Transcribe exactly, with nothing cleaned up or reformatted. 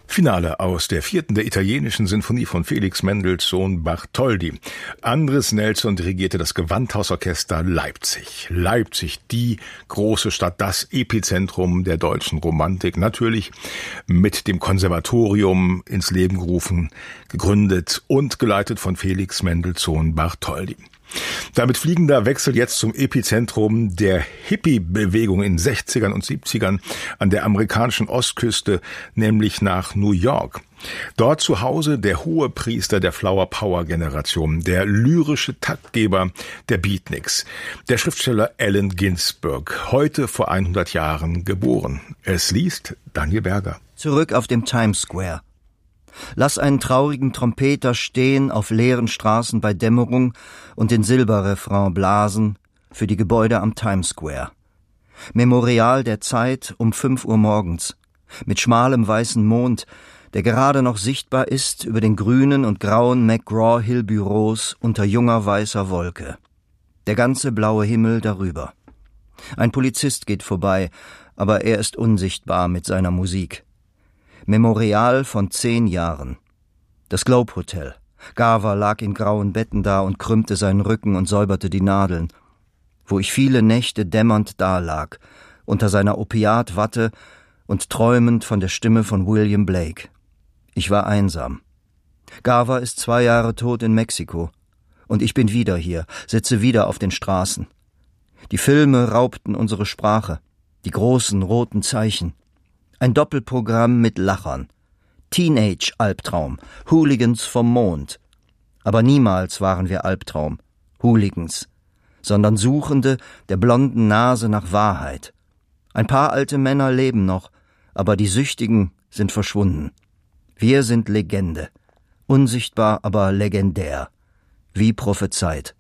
Finale aus der vierten der italienischen Sinfonie von Felix Mendelssohn Bartholdy. Andres Nelson dirigierte das Gewandhausorchester Leipzig. Leipzig, die große Stadt, das Epizentrum der deutschen Romantik. Natürlich mit dem Konservatorium ins Leben gerufen, gegründet und geleitet von Felix Mendelssohn Bartholdy. Damit fliegender Wechsel jetzt zum Epizentrum der Hippie-Bewegung in sechzigern und siebzigern an der amerikanischen Ostküste, nämlich nach New York. Dort zu Hause der Hohepriester der Flower-Power-Generation, der lyrische Taktgeber der Beatniks, der Schriftsteller Allen Ginsberg, heute vor hundert Jahren geboren. Es liest Daniel Berger. Zurück auf dem Times Square. Lass einen traurigen Trompeter stehen auf leeren Straßen bei Dämmerung und den Silberrefrain blasen für die Gebäude am Times Square. Memorial der Zeit um fünf Uhr morgens, mit schmalem weißen Mond, der gerade noch sichtbar ist über den grünen und grauen McGraw-Hill-Büros unter junger weißer Wolke. Der ganze blaue Himmel darüber. Ein Polizist geht vorbei, aber er ist unsichtbar mit seiner Musik. Memorial von zehn Jahren. Das Globe Hotel. Garver lag in grauen Betten da und krümmte seinen Rücken und säuberte die Nadeln. Wo ich viele Nächte dämmernd dalag, unter seiner Opiatwatte und träumend von der Stimme von William Blake. Ich war einsam. Garver ist zwei Jahre tot in Mexiko. Und ich bin wieder hier, sitze wieder auf den Straßen. Die Filme raubten unsere Sprache, die großen roten Zeichen. Ein Doppelprogramm mit Lachern. Teenage-Albtraum, Hooligans vom Mond. Aber niemals waren wir Albtraum, Hooligans, sondern Suchende der blonden Nase nach Wahrheit. Ein paar alte Männer leben noch, aber die Süchtigen sind verschwunden. Wir sind Legende, unsichtbar, aber legendär, wie prophezeit.